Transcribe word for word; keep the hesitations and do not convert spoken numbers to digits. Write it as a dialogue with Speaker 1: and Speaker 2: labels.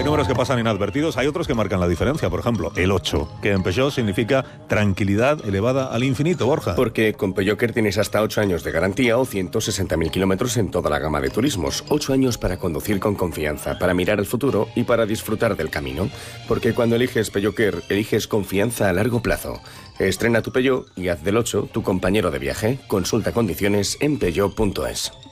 Speaker 1: números que pasan inadvertidos, hay otros que marcan la diferencia. Por ejemplo, el ocho, que en Peugeot significa tranquilidad elevada al infinito, Borja.
Speaker 2: Porque con Peugeot tienes hasta ocho años de garantía o ciento sesenta mil kilómetros en toda la gama de turismos. ocho años para conducir con confianza, para mirar al futuro y para disfrutar del camino. Porque cuando eliges Peugeot Care, eliges confianza a largo plazo. Estrena tu Peugeot y haz del ocho tu compañero de viaje. Consulta condiciones en peugeot punto es.